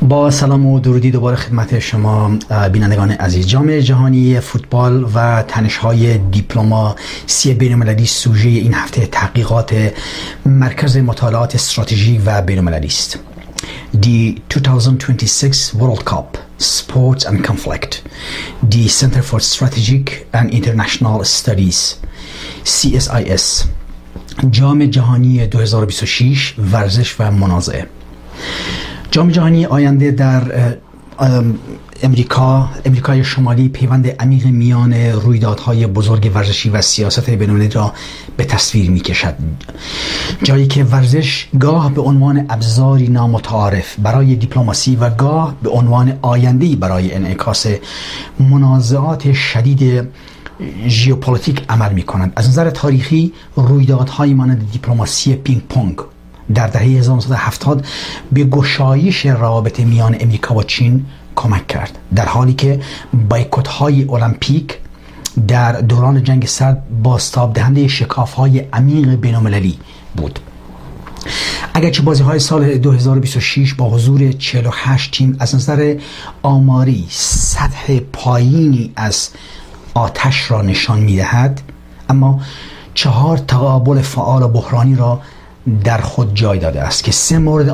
با سلام و درودی دوباره خدمت شما بینندگان عزیز. جام جهانی فوتبال و تنش‌های دیپلماسی بین‌المللی سوژه این هفته تحقیقات مرکز مطالعات استراتژی و بین‌المللی است. The 2026 World Cup Sports and Conflict, the Center for Strategic and International Studies CSIS. جام جهانی 2026 ورزش و منازعه. جام جهانی آینده در امریکای شمالی پیوند عمیق میان رویدادهای بزرگ ورزشی و سیاست بین‌المللی را به تصویر می‌کشد. جایی که ورزش گاه به عنوان ابزاری نامتعارف برای دیپلماسی و گاه به عنوان آینده‌ای برای انعکاس منازعات شدید ژئوپلیتیک عمل می‌کنند. از نظر تاریخی رویدادهای مانند دیپلماسی پینگ پونگ در دهه 1970 به گشایش روابط میان امریکا و چین کمک کرد، در حالی که بایکوت‌های المپیک در دوران جنگ سرد بازتاب دهنده شکاف‌های عمیق بین‌المللی بود. اگرچه بازی‌های سال 2026 با حضور 48 تیم از نظر آماری سطح پایینی از آتش را نشان می‌دهد، اما 4 تقابل فعال و بحرانی را در خود جای داده است که 3 مورد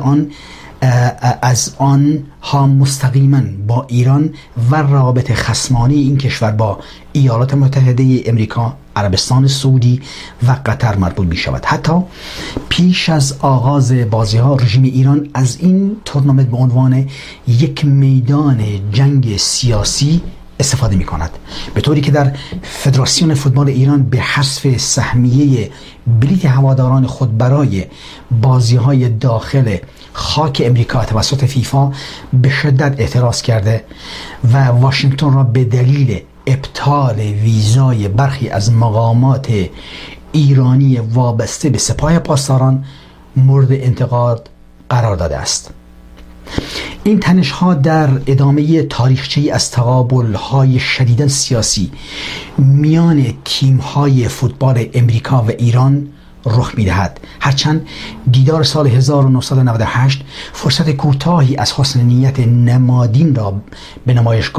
از آنها مستقیما با ایران و روابط خصمانه این کشور با ایالات متحده امریکا، عربستان سعودی و قطر مربوط می شود. حتی پیش از آغاز بازی ها رژیم ایران از این تورنمنت به عنوان یک میدان جنگ سیاسی استفاده می کند، به طوری که در فدراسیون فوتبال ایران به حذف سهمیه بلیت هواداران خود برای بازی‌های داخل خاک امریکا توسط فیفا به شدت اعتراض کرده و واشنگتن را به دلیل ابطال ویزای برخی از مقامات ایرانی وابسته به سپاه پاسداران مورد انتقاد قرار داده است. این تنش‌ها در ادامه تاریخچه‌ای از تقابل‌های شدیداً سیاسی میان تیم‌های فوتبال امریکا و ایران رخ می‌دهد، هرچند دیدار سال 1998 فرصت کوتاهی از حسن نیت نمادین را به نمایش